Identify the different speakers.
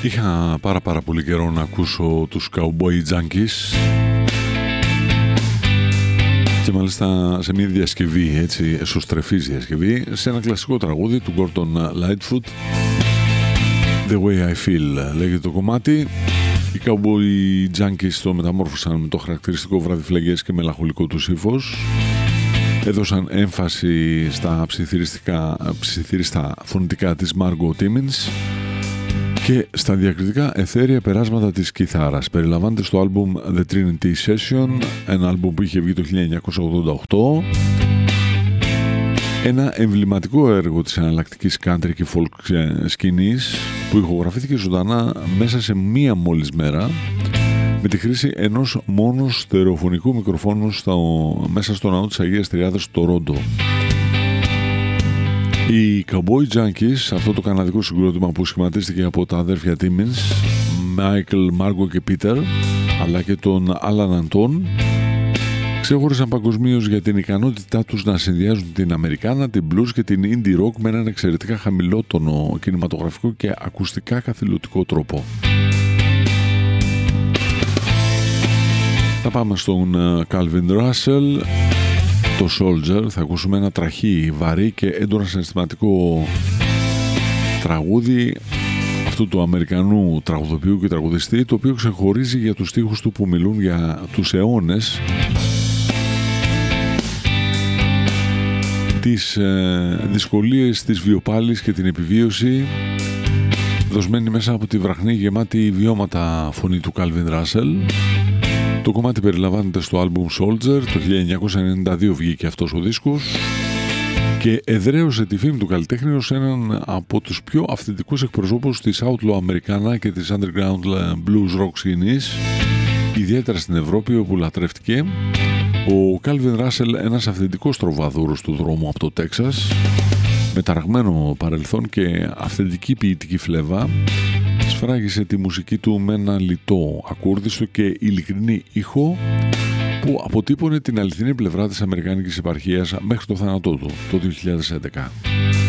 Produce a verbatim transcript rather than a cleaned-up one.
Speaker 1: Είχα πάρα πάρα πολύ καιρό να ακούσω τους Cowboy Junkies και μάλιστα σε μια διασκευή, έτσι, εσωστρεφής διασκευή, σε ένα κλασικό τραγούδι του Gordon Lightfoot, The Way I Feel λέγεται το κομμάτι. Οι Cowboy Junkies το μεταμόρφωσαν με το χαρακτηριστικό βραδιφλεγές και μελαγχολικό τους ύφος. Έδωσαν έμφαση στα ψιθυριστά φωνητικά της Margot Timmins και στα διακριτικά εθέρια περάσματα της κιθάρας. Περιλαμβάνεται στο άλμπουμ The Trinity Session, ένα άλμπουμ που είχε βγει το χίλια εννιακόσια ογδόντα οκτώ, ένα εμβληματικό έργο της εναλλακτικής country και folk σκηνής που ηχογραφήθηκε ζωντανά μέσα σε μία μόλις μέρα με τη χρήση ενός μόνο στερεοφωνικού μικροφόνου στο, μέσα στο ναό της Αγίας Τριάδας στο Τορόντο. Οι Cowboy Junkies, αυτό το καναδικό συγκρότημα που σχηματίστηκε από τα αδέρφια Timmins, Michael, Margot και Peter, αλλά και τον Alan Anton, ξέχωρισαν παγκοσμίως για την ικανότητά τους να συνδυάζουν την Αμερικάνα, την blues και την indie rock με έναν εξαιρετικά χαμηλότονο κινηματογραφικό και ακουστικά καθηλωτικό τρόπο. Θα πάμε στον Calvin Russell, το Soldier. Θα ακούσουμε ένα τραχή, βαρύ και έντονα συναισθηματικό τραγούδι αυτού του Αμερικανού τραγουδοποιού και τραγουδιστή, το οποίο ξεχωρίζει για τους στίχους του που μιλούν για τους αιώνες, τις ε, δυσκολίες της βιοπάλης και την επιβίωση, δοσμένη μέσα από τη βραχνή γεμάτη βιώματα φωνή του Calvin Russell. Το κομμάτι περιλαμβάνεται στο άλμπουμ Soldier, το χίλια εννιακόσια ενενήντα δύο βγήκε αυτός ο δίσκος και εδραίωσε τη φήμη του καλλιτέχνη ως έναν από τους πιο αυθεντικούς εκπροσώπους της Outlaw Americana και της Underground Blues Rock σκηνής, ιδιαίτερα στην Ευρώπη όπου λατρεύτηκε. Ο Calvin Russell, ένας αυθεντικός τροβαδούρος του δρόμου από το Τέξας, με ταραγμένο παρελθόν και αυθεντική ποιητική φλέβα, σφράγισε τη μουσική του με ένα λιτό, ακούρδιστο και ειλικρινή ήχο που αποτύπωνε την αληθινή πλευρά της αμερικάνικης επαρχίας μέχρι το θάνατό του το δύο χιλιάδες έντεκα.